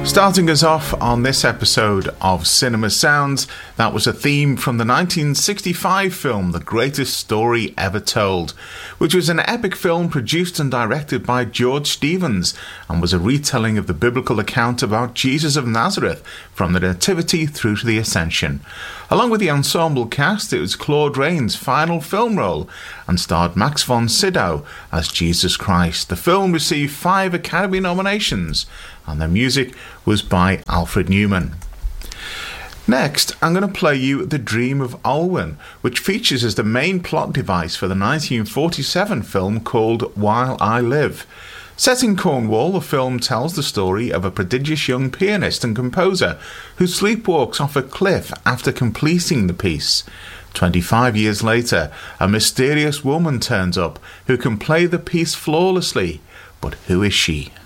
Starting us off on this episode of Cinema Sounds, that was a theme from the 1965 film The Greatest Story Ever Told, which was an epic film produced and directed by George Stevens and was a retelling of the biblical account about Jesus of Nazareth from the Nativity through to the Ascension. Along with the ensemble cast, it was Claude Rains' final film role and starred Max von Sydow as Jesus Christ. The film received 5 Academy nominations and the music was by Alfred Newman. Next, I'm going to play you The Dream of Olwen, which features as the main plot device for the 1947 film called While I Live. Set in Cornwall, the film tells the story of a prodigious young pianist and composer who sleepwalks off a cliff after completing the piece. 25 years later, a mysterious woman turns up who can play the piece flawlessly. But who is she?